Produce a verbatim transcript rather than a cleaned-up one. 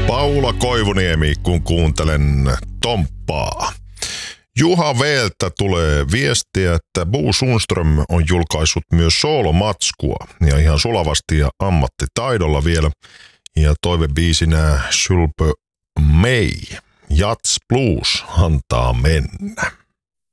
Paula Koivuniemi, kun kuuntelen Tomppaa. Juha Veeltä tulee viestiä, että Bo Sundström on julkaissut myös soolomatskua ja ihan sulavasti ja ammattitaidolla vielä. Ja toivebiisinä Sulpe May, Jats Blues antaa mennä.